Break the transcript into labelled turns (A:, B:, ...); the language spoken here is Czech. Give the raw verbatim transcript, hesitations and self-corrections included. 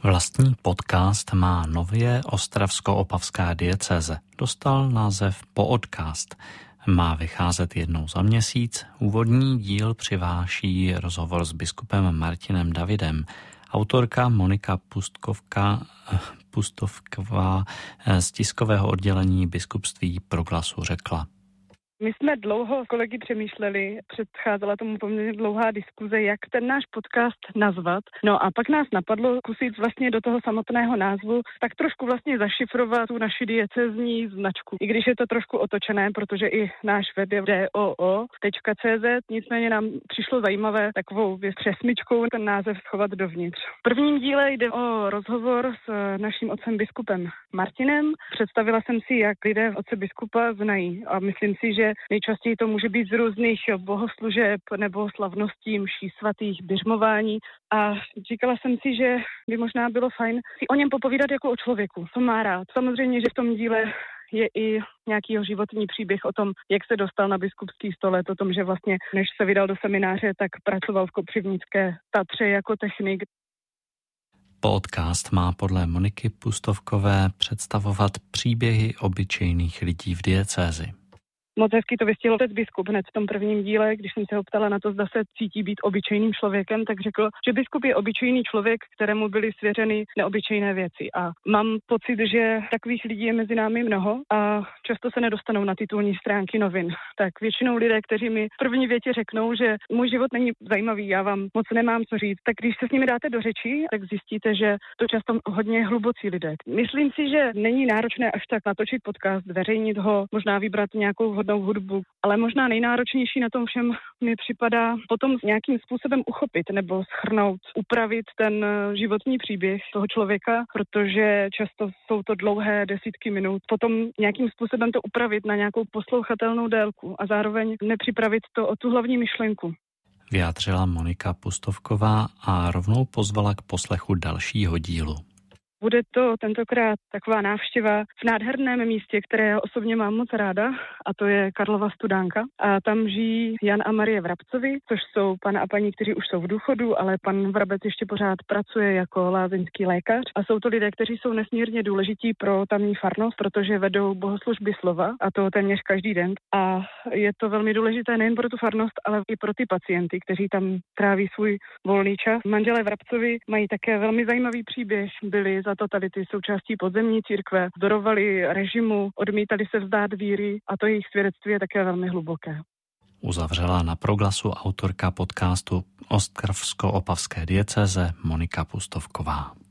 A: Vlastní podcast má nově ostravsko-opavská diecéze. Dostal název Podcast. Má vycházet jednou za měsíc. Úvodní díl přiváší rozhovor s biskupem Martinem Davidem. Autorka Monika Pustkovka, Pustovková z tiskového oddělení biskupství Proglasu řekla.
B: My jsme dlouho s kolegy přemýšleli, předcházela tomu poměrně dlouhá diskuze, jak ten náš podcast nazvat. No a pak nás napadlo zkusit vlastně do toho samotného názvu tak trošku vlastně zašifrovat tu naši diecézní značku. I když je to trošku otočené, protože i náš web je d o o tečka c z, nicméně nám přišlo zajímavé takovou přesmičkou ten název schovat dovnitř. V prvním díle jde o rozhovor s naším otcem biskupem Martinem. Představila jsem si, jak lidé otce biskupa znají a myslím si, že nejčastěji to může být z různých bohoslužeb nebo slavností, mší svatých, biřmování. A říkala jsem si, že by možná bylo fajn si o něm popovídat jako o člověku, co má rád. Samozřejmě, že v tom díle je i nějaký jeho životní příběh o tom, jak se dostal na biskupský stolec, o tom, že vlastně, než se vydal do semináře, tak pracoval v Kopřivnické Tatře jako technik.
A: Podcast má podle Moniky Pustovkové představovat příběhy obyčejných lidí v diecézi.
B: Moc hezky to vystihl otec biskup hned v tom prvním díle, když jsem se ho ptala na to, zda se cítí být obyčejným člověkem, tak řekl, že biskup je obyčejný člověk, kterému byly svěřeny neobyčejné věci. A mám pocit, že takových lidí je mezi námi mnoho a často se nedostanou na titulní stránky novin. Tak většinou lidé, kteří mi v první větě řeknou, že můj život není zajímavý, já vám moc nemám co říct, tak když se s nimi dáte do řeči, tak zjistíte, že to často hodně hlubocí lidé. Myslím si, že není náročné až tak natočit podcast, zveřejnit ho, možná vybrat nějakou hudbu, ale možná nejnáročnější na tom všem mi připadá potom nějakým způsobem uchopit nebo shrnout, upravit ten životní příběh toho člověka, protože často jsou to dlouhé desítky minut. Potom nějakým způsobem to upravit na nějakou poslouchatelnou délku a zároveň nepřipravit to o tu hlavní myšlenku.
A: Vyjádřila Monika Pustovková a rovnou pozvala k poslechu dalšího dílu.
B: Bude to tentokrát taková návštěva v nádherném místě, které já osobně mám moc ráda, a to je Karlova Studánka. A tam žijí Jan a Marie Vrabcovi, což jsou pan a paní, kteří už jsou v důchodu, ale pan Vrabec ještě pořád pracuje jako lázeňský lékař. A jsou to lidé, kteří jsou nesmírně důležití pro tamní farnost, protože vedou bohoslužby slova, a to téměř každý den. A je to velmi důležité nejen pro tu farnost, ale i pro ty pacienty, kteří tam tráví svůj volný čas. Manželé Vrabcovi mají také velmi zajímavý příběh, byli za totality součástí podzemní církve, vzorovali režimu, odmítali se vzdát víry a to jejich svědectví je také velmi hluboké.
A: Uzavřela na Proglasu autorka podcastu Ostravsko-opavské diecéze Monika Pustovková.